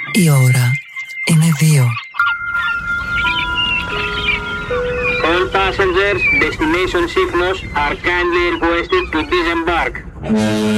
Η ώρα είναι 2. All passengers, destination Sifnos are kindly requested to disembark.